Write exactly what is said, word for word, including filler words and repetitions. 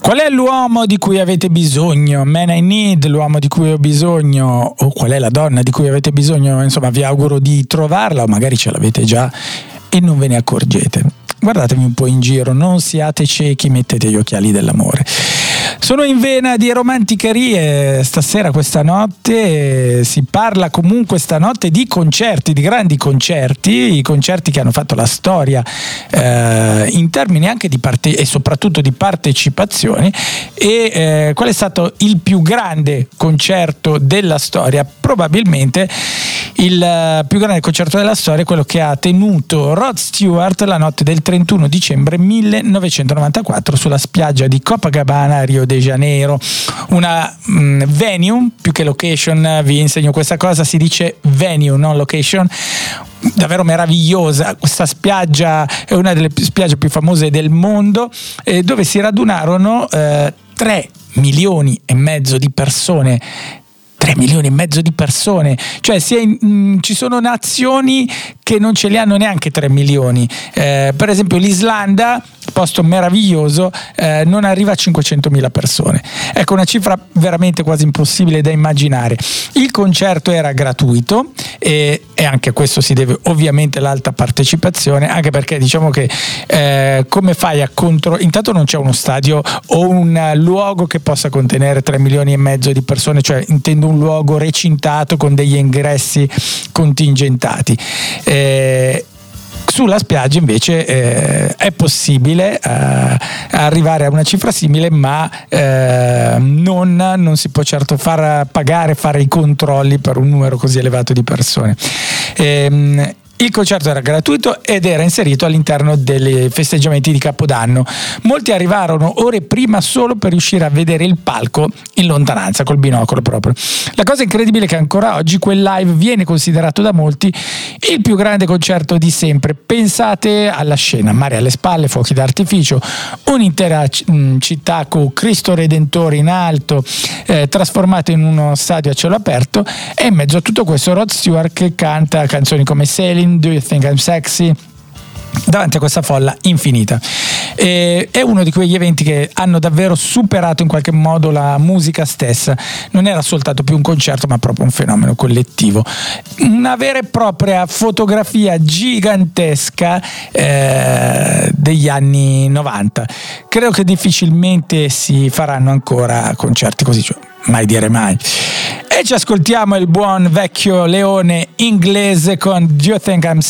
Qual è l'uomo di cui avete bisogno? Man I Need, l'uomo di cui ho bisogno, o qual è la donna di cui avete bisogno? Insomma, vi auguro di trovarla, o magari ce l'avete già e non ve ne accorgete. Guardatevi un po' in giro, non siate ciechi, mettete gli occhiali dell'amore. Sono in vena di romanticherie stasera, questa notte. Si parla comunque stanotte di concerti, di grandi concerti, i concerti che hanno fatto la storia eh, in termini anche di parte e soprattutto di partecipazioni. E eh, qual è stato il più grande concerto della storia? Probabilmente il più grande concerto della storia è quello che ha tenuto Rod Stewart la notte del trentuno dicembre millenovecentonovantaquattro sulla spiaggia di Copacabana, Rio de Janeiro. Una mh, venue, più che location, vi insegno questa cosa, si dice venue, non location. Davvero meravigliosa, questa spiaggia è una delle spiagge più famose del mondo, eh, dove si radunarono eh, tre milioni e mezzo di persone. tre milioni e mezzo di persone, cioè sia in, mh, ci sono nazioni che non ce li hanno neanche tre milioni, eh, per esempio l'Islanda, posto meraviglioso, eh, non arriva a cinquecentomila persone. Ecco, una cifra veramente quasi impossibile da immaginare. Il concerto era gratuito e, e anche a questo si deve ovviamente l'alta partecipazione, anche perché diciamo che eh, come fai a contro... Intanto non c'è uno stadio o un luogo che possa contenere tre milioni e mezzo di persone, cioè intendo un luogo recintato con degli ingressi contingentati. Eh, Sulla spiaggia invece eh, è possibile eh, arrivare a una cifra simile, ma eh, non, non si può certo far pagare, fare i controlli per un numero così elevato di persone. Ehm, Il concerto era gratuito ed era inserito all'interno dei festeggiamenti di Capodanno. Molti arrivarono ore prima solo per riuscire a vedere il palco in lontananza, col binocolo proprio. La cosa incredibile è che ancora oggi quel live viene considerato da molti il più grande concerto di sempre. Pensate alla scena, mare alle spalle, fuochi d'artificio, un'intera c- città con Cristo Redentore in alto, eh, trasformato in uno stadio a cielo aperto, e in mezzo a tutto questo Rod Stewart che canta canzoni come Sailing, Do You Think I'm Sexy, davanti a questa folla infinita. E, è uno di quegli eventi che hanno davvero superato in qualche modo la musica stessa. Non era soltanto più un concerto, ma proprio un fenomeno collettivo, una vera e propria fotografia gigantesca eh, degli anni novanta. Credo che difficilmente si faranno ancora concerti così, cioè mai dire mai. E ci ascoltiamo il buon vecchio leone inglese con Do You Think I'm